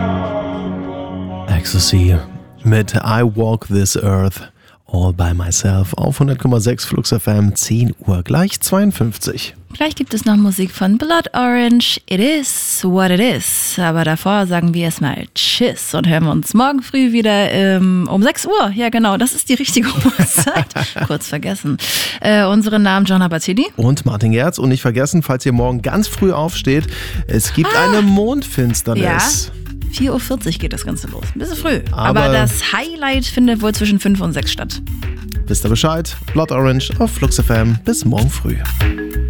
Ecstasy mit I Walk This Earth All By Myself auf 100,6 Flux FM, 10 Uhr, gleich 52. Gleich gibt es noch Musik von Blood Orange, It Is What It Is. Aber davor sagen wir erstmal Tschüss und hören wir uns morgen früh wieder um 6 Uhr. Ja genau, das ist die richtige Uhrzeit. Kurz vergessen. Unsere Namen Gianna Battini und Martin Gerz. Und nicht vergessen, falls ihr morgen ganz früh aufsteht, es gibt eine Mondfinsternis. Ja. 4.40 Uhr geht das Ganze los. Ein bisschen früh. Aber das Highlight findet wohl zwischen 5 und 6 statt. Wisst ihr Bescheid? Blood Orange auf Flux FM. Bis morgen früh.